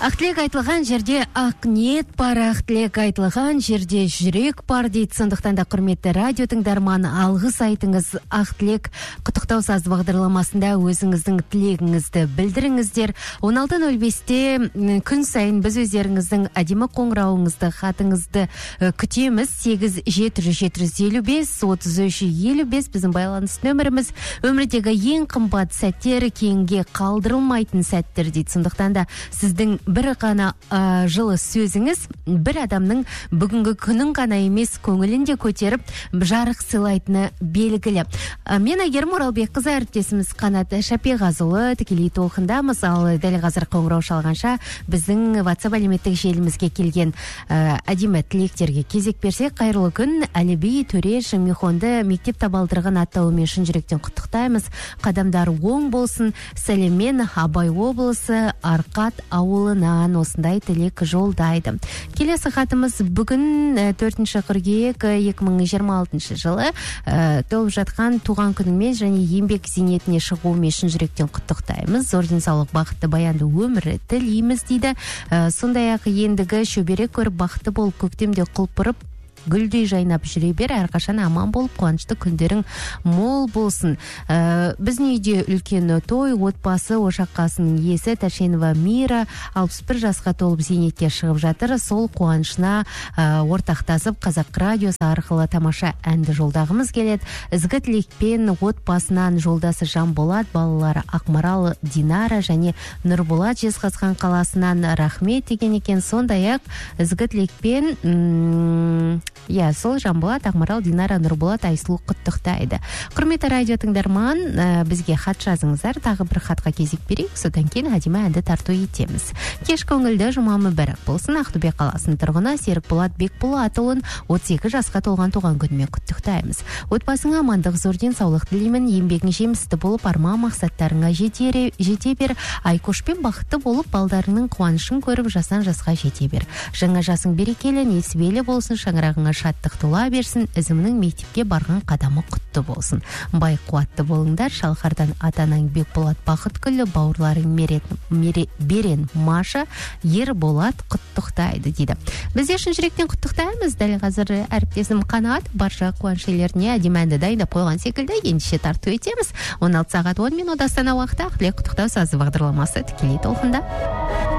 Ақ тілек айтылған жерде ақ ниет бар, ақ тілек айтылған жерде жүрек бар дейді. Сондықтан да құрметті радио тыңдарман, алғыс айтыңыз. Ақ тілек құттықтау сазды бағдарламасында өзіңіздің тілегіңізді білдіріңіздер. 16:05-те күн сайын біз өздеріңіздің әдемі қоңырауыңызды, хатыңызды күтеміз. 8-700-755-33-55 біздің байланыс нөміріміз. Өмірдегі ең қымбат сәттер кейінге қалдырылмайтын сәттер дейді. Сондықтан да сіздің бір ғана жылы сөзіңіз бір адамның бүгінгі күнін ғана емес, көңілін де көтеріп жарық сыйлайтыны белгілі. Мен Әйгерім Оралбекқызы, әріптесіміз Қанат Шапиғазыұлы тікелей толқында. Мысалы, дәл қазір қоңырау шалғанша біздің WhatsApp әлеуметтік желімізге келген әдемі тілектерге кезек берсек, қайырлы күн, Әліби Төреш Мехонды мектеп табалдырған аттауымен шын жүректен құттықтаймыз. Қадамдар оң болсын. Сәлеммен Абай облысы Арқат ауылынан осындай тілек жолдайды. Келесі хатымыз бүгін 4 қыркүйек 2026 жылы толып жатқан туған күніңмен және еңбек зейнетіне шығуымен шын жүректен құттықтаймыз. Зор денсаулық, бақытты, баянды өмір тілейміз дейді. Сондай-ақ ендігі шөбере көріп бақытты болып көктемде құлпырып гүлдей жайнап жүре бер, әрқашан аман болып, қуанышты күндерің мол болсын. Біздің үйде үлкен той, отбасы ошаққасының иесі Тәшенова Мира 61 жасқа толып зейнетке шығып жатыр. Сол қуанышына ортақтасып Қазақ радиосы арқылы тамаша әнді жолдағымыз келеді. Ізгі тілекпен отбасынан жолдасы Жанболат, балалары Ақмарал, Динара және Нұрболат Жезқазған қаласынан рахмет деген екен. Сондай-ақ ізгі тілекпен сол Жанболат, Ақмарал, Динара, Нұрболат, Айсұлу құттықтайды. Құрметті радио тыңдарман, бізге хат жазыңыздар. Тағы бір хатқа кезек берейік, содан кейін әдемі әнді тарту етеміз. Кеш көңілді жұма мүбәрәк болсын. Ақтөбе қаласының тұрғыны Серікболат Бекболатұлын 38 жасқа толған туған күнімен құттықтаймыз. Отбасыңа амандық, зор денсаулық тілеймін. Еңбегің жемісті болып, арман мақсаттарыңа жете бер. Айкошпен бақытты болып, балдарының қуанышын көріп, жастан жасқа жете бер. Жаңа жасың берекелі, несібелі болсын, шаңырағыңа шаттық тола берсін, ізімнің мектепке барған қадамы құтты болсын. Бай қуатты болыңдар. Шалқардан атанаң Бекболат Бақытгүл, бауырларың Берен Маша, Ерболат құттықтайды дейді. Бізде шын жүректен құттықтаймыз. Дәл қазір әріптесім Қанат барша қуаныш иелеріне әдемі әнді дайындап қойған секілді, ендеше тарту етеміз. 16:10 Астана уақыты ақ тілек құттықтау сазды бағдарламасы тікелей толқында.